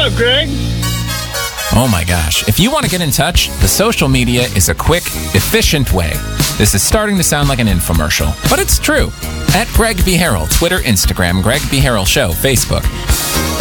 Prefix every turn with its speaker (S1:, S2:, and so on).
S1: up, Greg?
S2: Oh my gosh. If you want to get in touch, the social media is a quick, efficient way. This is starting to sound like an infomercial, but it's true. At Greg B. Harrell, Twitter, Instagram, Greg B. Harrell Show, Facebook.